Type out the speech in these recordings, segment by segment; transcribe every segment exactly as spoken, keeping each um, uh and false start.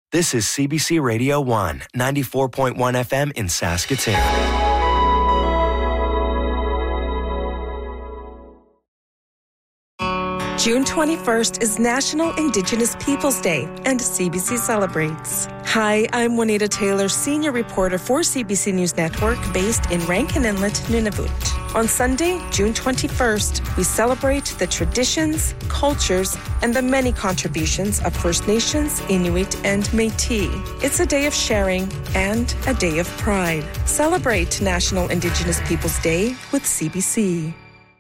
This is C B C Radio one, ninety-four point one F M in Saskatoon. June twenty-first is National Indigenous Peoples Day, and C B C celebrates. Hi, I'm Juanita Taylor, senior reporter for C B C News Network, based in Rankin Inlet, Nunavut. On Sunday, June twenty-first, we celebrate the traditions, cultures, and the many contributions of First Nations, Inuit, and Métis. It's a day of sharing and a day of pride. Celebrate National Indigenous Peoples Day with C B C.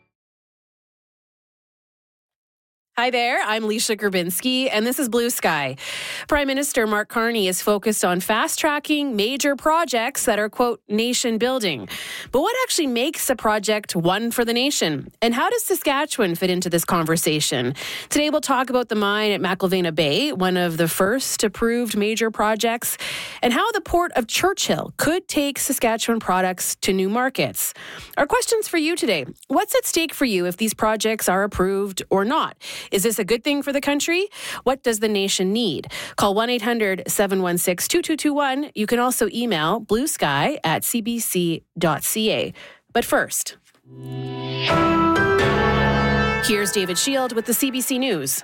Hi there, I'm Leisha Grabinski, and this is Blue Sky. Prime Minister Mark Carney is focused on fast-tracking major projects that are, quote, nation-building. But what actually makes a project one for the nation? And how does Saskatchewan fit into this conversation? Today we'll talk about the mine at McIlvenna Bay, one of the first approved major projects, and how the Port of Churchill could take Saskatchewan products to new markets. Our questions for you today: what's at stake for you if these projects are approved or not? Is this a good thing for the country? What does the nation need? Call one eight hundred seven one six two two two one. You can also email bluesky at c b c dot c a. But first, here's David Shield with the C B C News.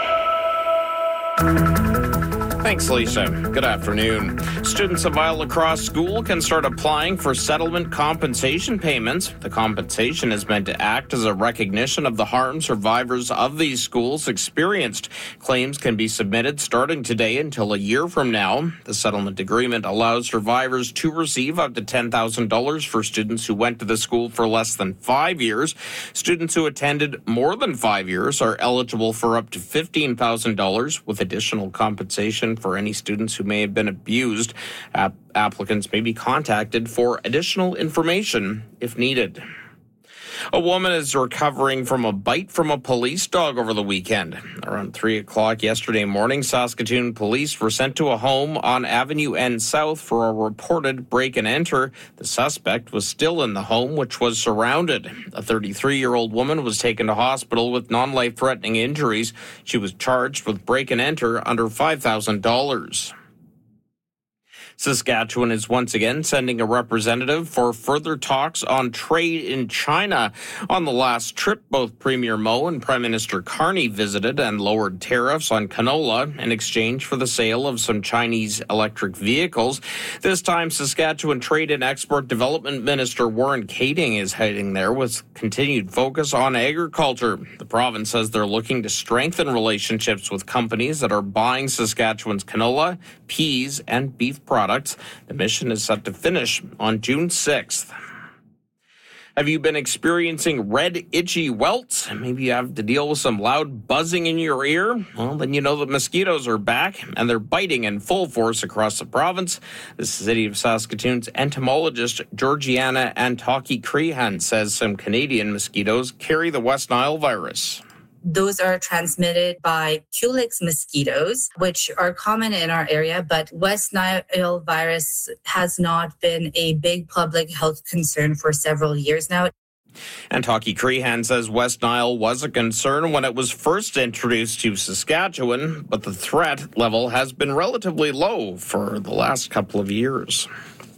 Thanks, Lisa. Good afternoon. Students of Isle Lacrosse School can start applying for settlement compensation payments. The compensation is meant to act as a recognition of the harm survivors of these schools experienced. Claims can be submitted starting today until a year from now. The settlement agreement allows survivors to receive up to ten thousand dollars for students who went to the school for less than five years. Students who attended more than five years are eligible for up to fifteen thousand dollars, with additional compensation for any students who may have been abused. App- applicants may be contacted for additional information if needed. A woman is recovering from a bite from a police dog over the weekend. Around three o'clock yesterday morning, Saskatoon police were sent to a home on Avenue N South for a reported break and enter. The suspect was still in the home, which was surrounded. A thirty-three-year-old woman was taken to hospital with non-life-threatening injuries. She was charged with break and enter under five thousand dollars. Saskatchewan is once again sending a representative for further talks on trade in China. On the last trip, both Premier Moe and Prime Minister Carney visited and lowered tariffs on canola in exchange for the sale of some Chinese electric vehicles. This time, Saskatchewan Trade and Export Development Minister Warren Kading is heading there with continued focus on agriculture. The province says they're looking to strengthen relationships with companies that are buying Saskatchewan's canola, peas, and beef products. The mission is set to finish on June sixth. Have you been experiencing red, itchy welts? Maybe you have to deal with some loud buzzing in your ear? Well, then you know that mosquitoes are back, and they're biting in full force across the province. The City of Saskatoon's entomologist Georgiana Antaki-Crehan says some Canadian mosquitoes carry the West Nile virus. Those are transmitted by Culex mosquitoes, which are common in our area, but West Nile virus has not been a big public health concern for several years now. Antaki-Crehan says West Nile was a concern when it was first introduced to Saskatchewan, but the threat level has been relatively low for the last couple of years.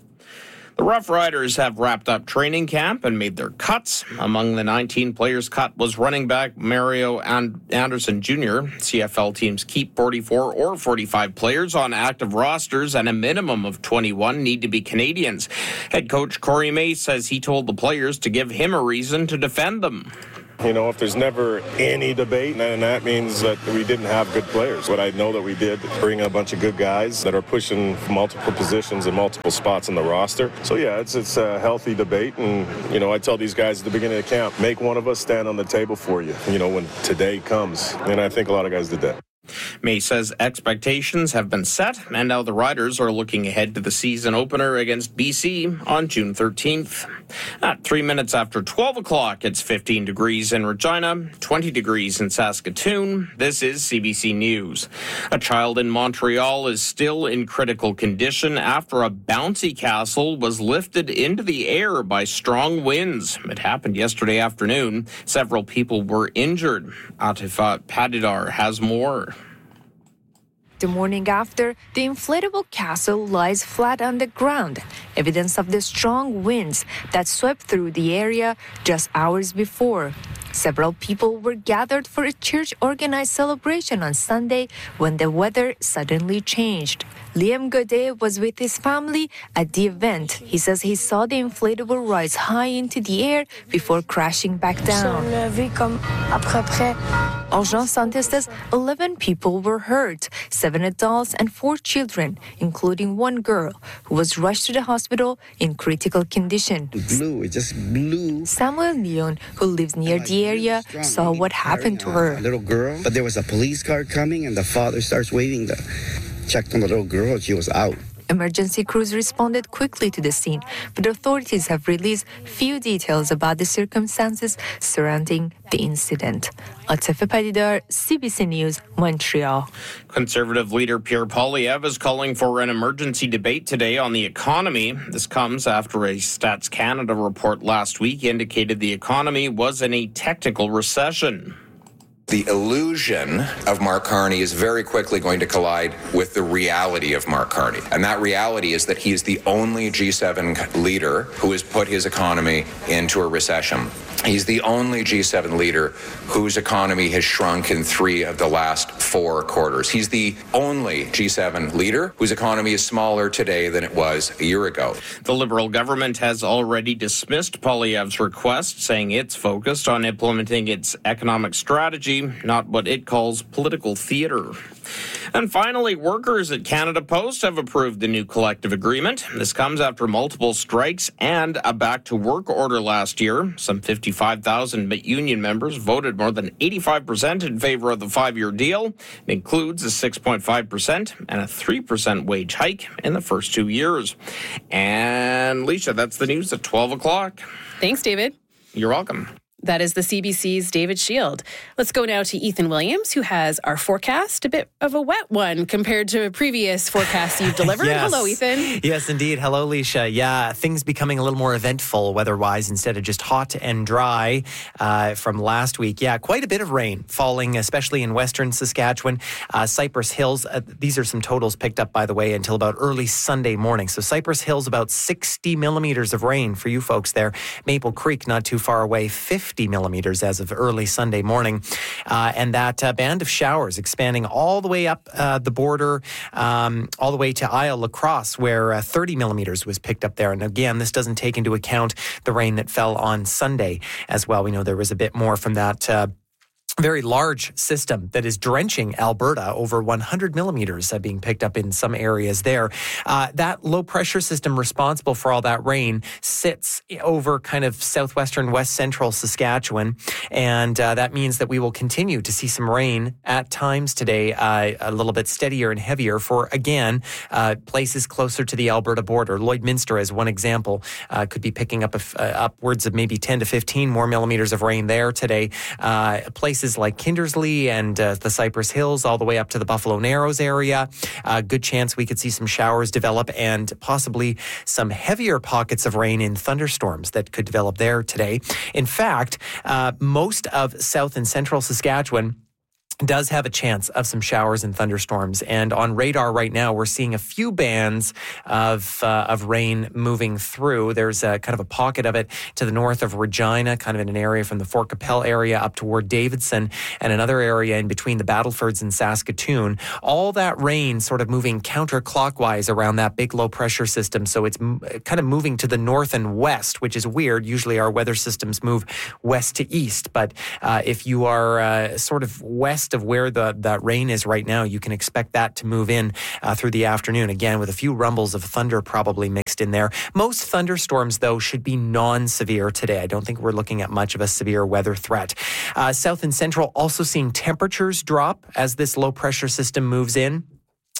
The Rough Riders have wrapped up training camp and made their cuts. Among the nineteen players cut was running back Mario Anderson Junior C F L teams keep forty-four or forty-five players on active rosters, and a minimum of twenty-one need to be Canadians. Head coach Corey May says he told the players to give him a reason to defend them. You know, if there's never any debate, then that means that we didn't have good players. But I know that we did bring a bunch of good guys that are pushing multiple positions and multiple spots in the roster. So, yeah, it's it's a healthy debate. And, you know, I tell these guys at the beginning of camp, make one of us stand on the table for you, you know, when today comes. And I think a lot of guys did that. May says expectations have been set, and now the Riders are looking ahead to the season opener against B C on June thirteenth. At three minutes after twelve o'clock, it's fifteen degrees in Regina, twenty degrees in Saskatoon. This is C B C News. A child in Montreal is still in critical condition after a bouncy castle was lifted into the air by strong winds. It happened yesterday afternoon. Several people were injured. Atifa Padidar has more. The morning after, the inflatable castle lies flat on the ground, evidence of the strong winds that swept through the area just hours before. Several people were gathered for a church-organized celebration on Sunday when the weather suddenly changed. Liam Godet was with his family at the event. He says he saw the inflatable rise high into the air before crashing back down. Argent Santé says eleven people were hurt, seven adults and four children, including one girl, who was rushed to the hospital in critical condition. It blew, it just blew. Samuel Leon, who lives near the area, saw what happened to her. A little girl, but there was a police car coming and the father starts waving the, checked on the little girl, she was out. Emergency crews responded quickly to the scene, but authorities have released few details about the circumstances surrounding the incident. Atife Padidar, C B C News, Montreal. Conservative leader Pierre Poilievre is calling for an emergency debate today on the economy. This comes after a Stats Canada report last week indicated the economy was in a technical recession. The illusion of Mark Carney is very quickly going to collide with the reality of Mark Carney. And that reality is that he is the only G seven leader who has put his economy into a recession. He's the only G seven leader whose economy has shrunk in three of the last four quarters. He's the only G seven leader whose economy is smaller today than it was a year ago. The Liberal government has already dismissed Poilievre's request, saying it's focused on implementing its economic strategy, not what it calls political theater. And finally, workers at Canada Post have approved the new collective agreement. This comes after multiple strikes and a back-to-work order last year. Some fifty-five thousand union members voted more than eighty-five percent in favor of the five-year deal. It includes a six point five percent and a three percent wage hike in the first two years. And, Leisha, that's the news at twelve o'clock. Thanks, David. You're welcome. That is the C B C's David Shield. Let's go now to Ethan Williams, who has our forecast, a bit of a wet one compared to previous forecasts you've delivered. Yes. Hello, Ethan. Yes, indeed. Hello, Leisha. Yeah, things becoming a little more eventful weather-wise instead of just hot and dry uh, from last week. Yeah, quite a bit of rain falling, especially in western Saskatchewan. Uh, Cypress Hills, uh, these are some totals picked up, by the way, until about early Sunday morning. So Cypress Hills, about sixty millimeters of rain for you folks there. Maple Creek, not too far away, fifty millimeters as of early Sunday morning. Uh, and that uh, band of showers expanding all the way up uh, the border, um, all the way to Isle La Crosse, where uh, thirty millimeters was picked up there. And again, this doesn't take into account the rain that fell on Sunday as well. We know there was a bit more from that uh, very large system that is drenching Alberta, over one hundred millimeters uh, being picked up in some areas there. Uh, that low pressure system responsible for all that rain sits over kind of southwestern, west central Saskatchewan. And uh, that means that we will continue to see some rain at times today, uh, a little bit steadier and heavier for, again, uh, places closer to the Alberta border. Lloydminster, as one example, uh, could be picking up a f- uh, upwards of maybe ten to fifteen more millimeters of rain there today. Uh, places like Kindersley and uh, the Cypress Hills, all the way up to the Buffalo Narrows area. Uh, good chance we could see some showers develop and possibly some heavier pockets of rain in thunderstorms that could develop there today. In fact, uh, most of south and central Saskatchewan does have a chance of some showers and thunderstorms. And on radar right now, we're seeing a few bands of uh, of rain moving through. There's a kind of a pocket of it to the north of Regina, kind of in an area from the Fort Capel area up toward Davidson, and another area in between the Battlefords and Saskatoon. All that rain sort of moving counterclockwise around that big low pressure system. So it's m- kind of moving to the north and west, which is weird. Usually our weather systems move west to east. But uh, if you are uh, sort of west of where the that rain is right now, you can expect that to move in uh, through the afternoon, again with a few rumbles of thunder probably mixed in there. Most thunderstorms, though, should be non-severe today. I don't think we're looking at much of a severe weather threat. Uh, south and central also seeing temperatures drop as this low pressure system moves in.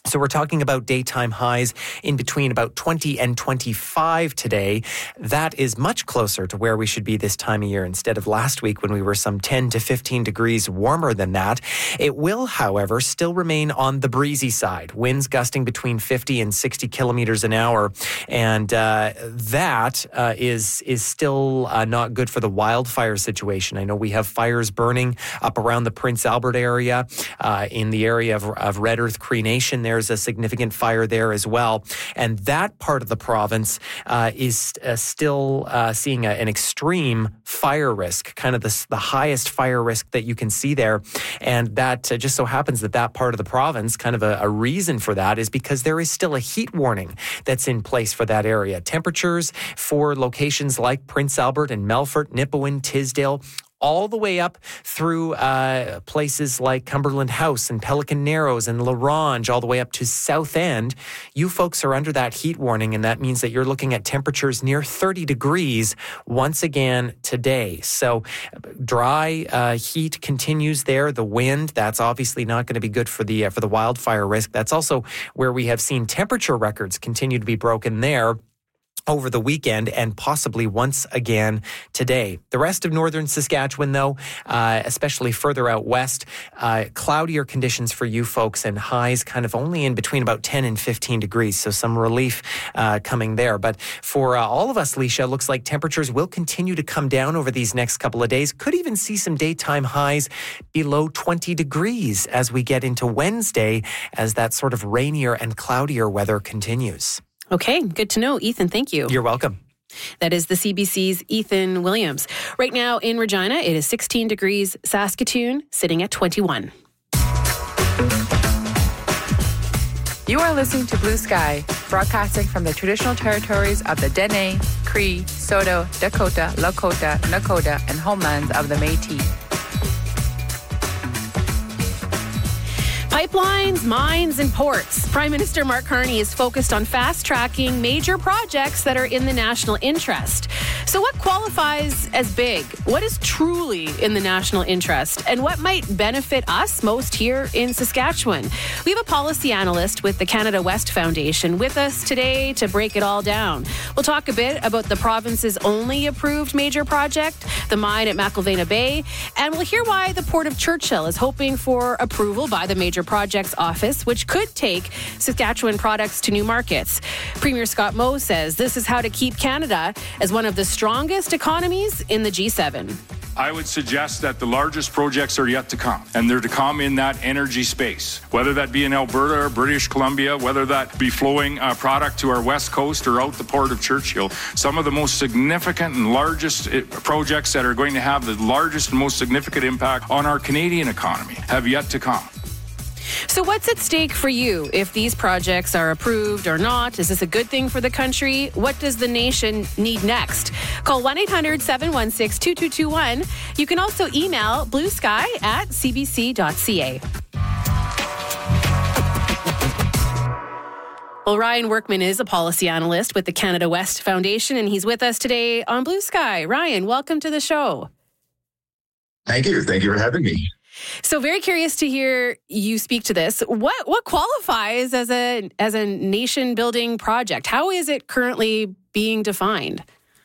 So we're talking about daytime highs in between about twenty and twenty-five today. That is much closer to where we should be this time of year instead of last week when we were some ten to fifteen degrees warmer than that. It will, however, still remain on the breezy side. Winds gusting between fifty and sixty kilometers an hour. And uh, that uh, is, is still uh, not good for the wildfire situation. I know we have fires burning up around the Prince Albert area, uh, in the area of, of Red Earth Cree Nation. There's a significant fire there as well. And that part of the province uh, is uh, still uh, seeing a, an extreme fire risk, kind of the, the highest fire risk that you can see there. And that uh, just so happens that that part of the province, kind of a, a reason for that is because there is still a heat warning that's in place for that area. Temperatures for locations like Prince Albert and Melfort, Nipawin, Tisdale, all the way up through uh, places like Cumberland House and Pelican Narrows and La Ronge, all the way up to South End. You folks are under that heat warning, and that means that you're looking at temperatures near thirty degrees once again today. So dry uh, heat continues there. The wind, that's obviously not going to be good for the uh, for the wildfire risk. That's also where we have seen temperature records continue to be broken there over the weekend and possibly once again today. The rest of northern Saskatchewan, though, uh, especially further out west, uh, cloudier conditions for you folks and highs kind of only in between about ten and fifteen degrees. So some relief uh, coming there. But for uh, all of us, Leisha, looks like temperatures will continue to come down over these next couple of days. Could even see some daytime highs below twenty degrees as we get into Wednesday, as that sort of rainier and cloudier weather continues. Okay, good to know. Ethan, thank you. You're welcome. That is the C B C's Ethan Williams. Right now in Regina, it is sixteen degrees. Saskatoon sitting at twenty-one. You are listening to Blue Sky, broadcasting from the traditional territories of the Dene, Cree, Saulteaux, Dakota, Lakota, Nakota, and homelands of the Métis. Pipelines, mines, and ports. Prime Minister Mark Carney is focused on fast-tracking major projects that are in the national interest. So what qualifies as big? What is truly in the national interest? And what might benefit us most here in Saskatchewan? We have a policy analyst with the Canada West Foundation with us today to break it all down. We'll talk a bit about the province's only approved major project, the mine at McIlvenna Bay, and we'll hear why the Port of Churchill is hoping for approval by the Major Projects Office, which could take Saskatchewan products to new markets. Premier Scott Moe says this is how to keep Canada as one of the strongest economies in the G seven. I would suggest that the largest projects are yet to come, and they're to come in that energy space, whether that be in Alberta or British Columbia, whether that be flowing uh, product to our west coast or out the Port of Churchill. Some of the most significant and largest projects that are going to have the largest and most significant impact on our Canadian economy have yet to come. So what's at stake for you if these projects are approved or not? Is this a good thing for the country? What does the nation need next? Call one eight hundred seven one six two two two one. You can also email bluesky at c b c dot c a. Well, Ryan Workman is a policy analyst with the Canada West Foundation, and he's with us today on Blue Sky. Ryan, welcome to the show. Thank you. Thank you for having me. So very curious to hear you speak to this. What what qualifies as a as a nation building project? How is it currently being defined?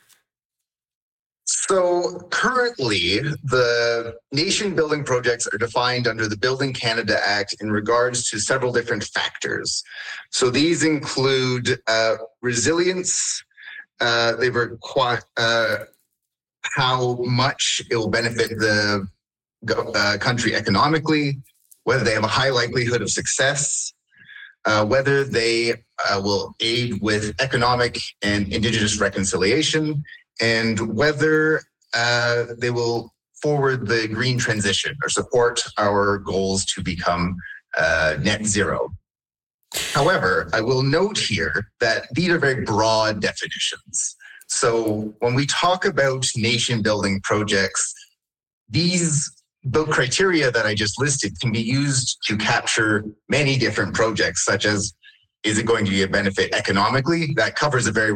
So currently, the nation building projects are defined under the Building Canada Act in regards to several different factors. So these include uh, resilience. Uh, they require uh, how much it will benefit the Uh, country economically, whether they have a high likelihood of success, uh, whether they uh, will aid with economic and Indigenous reconciliation, and whether uh, they will forward the green transition or support our goals to become uh, net zero. However, I will note here that these are very broad definitions. So when we talk about nation building projects, these the criteria that I just listed can be used to capture many different projects, such as, is it going to be a benefit economically? That covers a very